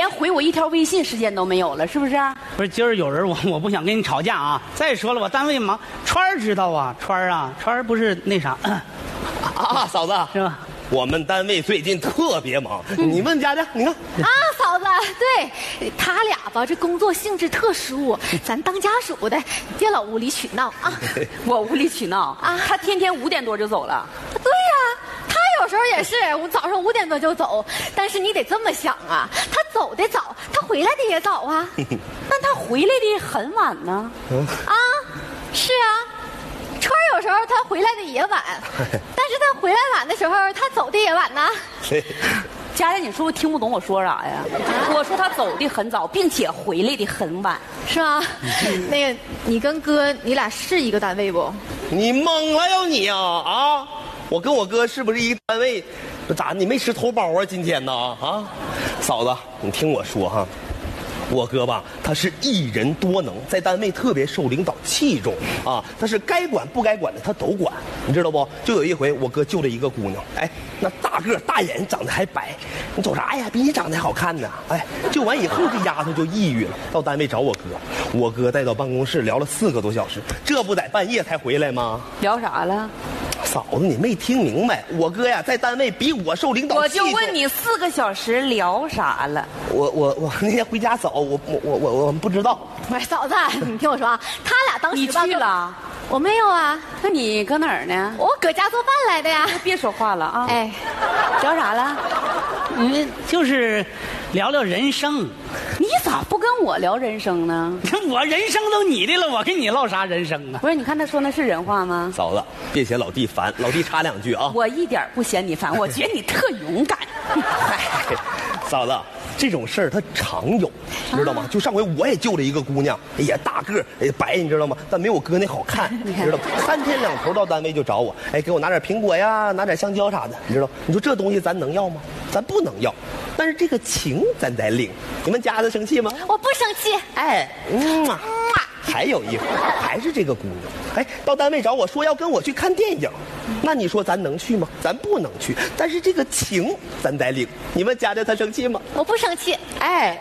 连回我一条微信时间都没有了，是不是？ 不是，今儿有人我不想跟你吵架啊。再说了，我单位忙，川儿知道啊，川儿不是那啥啊，嫂子是吧？ 我们单位最近特别忙，你问佳佳，你看啊，嫂子，对他俩吧，这工作性质特殊，咱当家属的别老无理取闹啊。 我无理取闹啊，他天天5点多就走了。 对呀，他有时候也是，我早上5点多就走，但是你得这么想啊，他走的早，他回来的也早啊。 但他回来的很晚呢。 啊，是啊。川儿有时候他回来的也晚，但是他回来晚的时候，他走的也晚呢。 佳佳，你是不是听不懂我说啥呀？我说他走的很早，并且回来的很晚， 是吧？那个，你跟哥，你俩是一个单位不？ 你懵了呀你呀啊！我跟我哥是不是一个单位？咋你没吃头孢啊？今天呢啊？嫂子，你听我说哈。我哥吧，他是一人多能，在单位特别受领导器重啊。他是该管不该管的他都管，你知道不？就有一回，我哥救了一个姑娘，哎，那大个大眼，长得还白，你瞅啥呀？比你长得还好看呢。哎，救完以后这丫头就抑郁了，到单位找我哥，我哥带到办公室聊了4个多小时，这不在半夜才回来吗？ 聊啥了？ 嫂子，你没听明白，我哥呀在单位比我受领导器重。 我就问你4个小时聊啥了？ 我那天回家早，我不知道。 喂，嫂子，你听我说啊，他俩当时你去了？ 我没有啊。 那你搁哪儿呢？ 我搁家做饭来的呀。 别说话了啊！ 哎， 聊啥了？ 就是聊聊人生。 你咋不跟我聊人生呢？ 我人生都你的了，我跟你唠啥人生啊？ 不是，你看他说那是人话吗？ 嫂子，别嫌老弟烦，老弟插2句啊。 我一点不嫌你烦，我觉得你特勇敢。 嫂子，这种事儿它常有，知道吗？就上回我也救了一个姑娘，哎呀大个儿，白，你知道吗？但没我哥那好看，你知道吗？3天2头到单位就找我，哎，给我拿点苹果呀，拿点香蕉啥的，你知道？你说这东西咱能要吗？咱不能要，但是这个情咱得领。你们家的生气吗？ 我不生气。 哎，还有一回，还是这个姑娘，哎，到单位找我说要跟我去看电影，那你说咱能去吗？咱不能去，但是这个情咱得领。你们家的她生气吗？ 我不生气。 哎，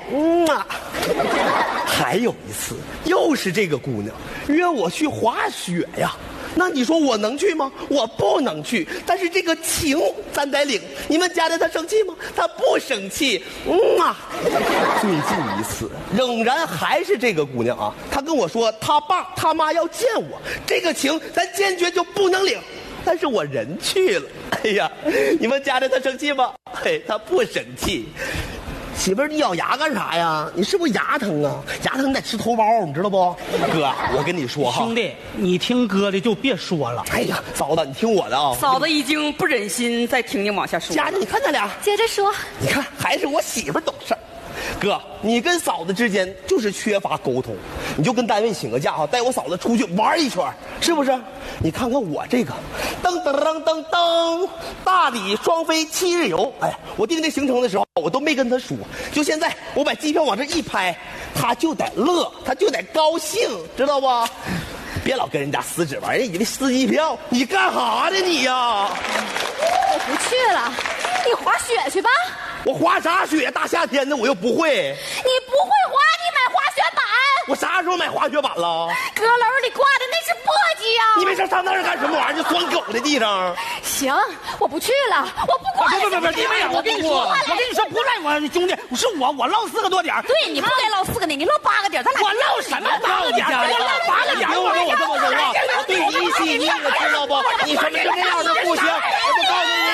还有一次，又是这个姑娘约我去滑雪呀。那你说我能去吗？我不能去，但是这个情咱得领。你们家的她生气吗？她不生气。最近一次仍然还是这个姑娘啊，她跟我说她爸她妈要见我，这个情咱坚决就不能领。但是我人去了，哎呀，你们家的她生气吗？嘿，她不生气。媳妇儿，你咬牙干啥呀？你是不是牙疼啊？牙疼你得吃头孢，你知道不？哥，我跟你说哈， 兄弟，你听哥的就别说了。 哎呀，嫂子，你听我的啊！ 嫂子已经不忍心再听你往下说。 佳佳，你看咱俩， 接着说。 你看，还是我媳妇儿懂事儿。哥，你跟嫂子之间就是缺乏沟通，你就跟单位请个假哈，带我嫂子出去玩一圈，是不是？你看看我这个，噔噔噔噔噔，大理双飞7日游。哎，我定这行程的时候，我都没跟他说，就现在我把机票往这一拍，他就得乐，他就得高兴，知道不？别老跟人家撕纸玩，人以为撕机票，你干啥呢你呀？ 我不去了，你滑雪去吧。 我滑啥雪？大夏天的我又不会。 你不会滑，你买滑雪板。 我啥时候买滑雪板了？ 阁楼里挂的那是簸箕呀。 你没事上那儿干什么玩意儿？就钻狗的地方。 行，我不去了，我不管。 不，你没有，我跟你说，不赖我兄弟，是我唠4个多点。 对，你不该唠4个呢，你唠8个点，咱俩。 我唠什么8个点？我唠8个点。 听我跟我这么说话，我对你细腻，你知道不？你什么就这样的不行，我就告诉你。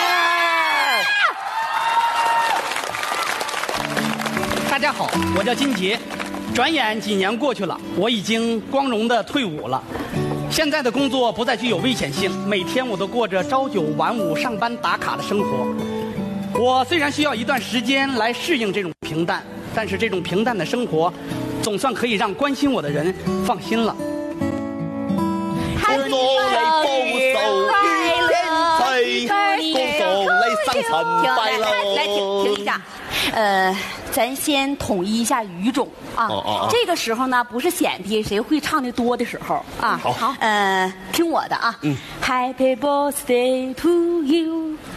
大家好，我叫金杰。转眼几年过去了，我已经光荣的退伍了。现在的工作不再具有危险性，每天我都过着朝9晚5上班打卡的生活。我虽然需要一段时间来适应这种平淡，但是这种平淡的生活，总算可以让关心我的人放心了。 恭祝你豐收與天齊，恭祝你生辰快樂。 来停一下，咱先统一一下语种啊。这个时候呢，不是显摆谁会唱的多的时候啊。 好， 听我的啊。Happy birthday to you，